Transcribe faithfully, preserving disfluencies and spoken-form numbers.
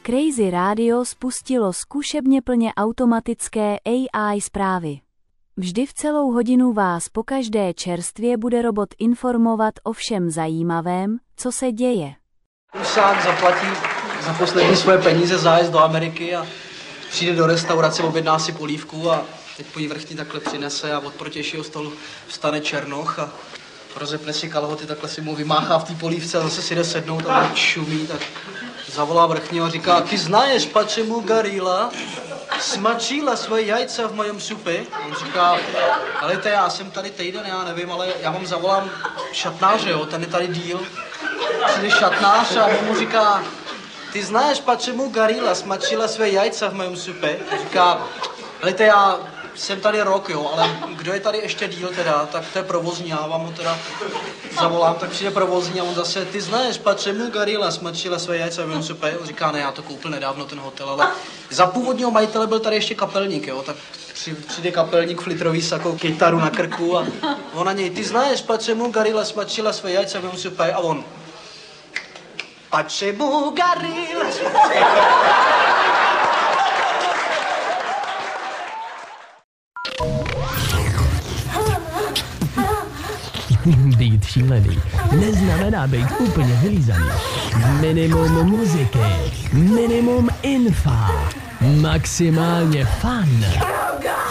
Crazy Radio spustilo zkušebně plně automatické A I zprávy. Vždy v celou hodinu vás pokaždé čerstvě bude robot informovat o všem zajímavém, co se děje. Usák zaplatí za poslední svoje peníze zájezd do Ameriky a přijde do restaurace, objedná si polívku a teď po jí vrchní takhle přinese a od protějšího stolu vstane černoch a rozepne si kalhoty, takhle si mu vymáchá v té polívce a zase si jde sednout a čumí, tak zavolá vrchního a říká: ty znáš, pačemu Garila smačila svoje jajce v mojem supě? On říká: ale to já jsem tady týden, já nevím, ale já vám zavolám šatnáře, jo, ten je tady díl. Přijde šatnář a on mu říká: ty znáš, pačemu Garila smačila své jajce v mém supě? On říká: ale to já jsem tady rok, jo, ale kdo je tady ještě díl teda, tak to je provozní, já vám ho teda zavolám, tak přijde provozní a on zase: ty znáš, pačemu Garila smačila své jajce v mém supě? On říká: ne, já to koupil nedávno ten hotel, ale za původního majitele byl tady ještě kapelník, jo, tak přijde kapelník v litrový sakou, kytaru na krku a on na něj: ty znáš, pačemu Garila smačila své jajce v mém supě? A on: pačemu Garila Být šílený neznamená být úplně vylízaný. Minimum muziky, minimum infa, maximálně fun.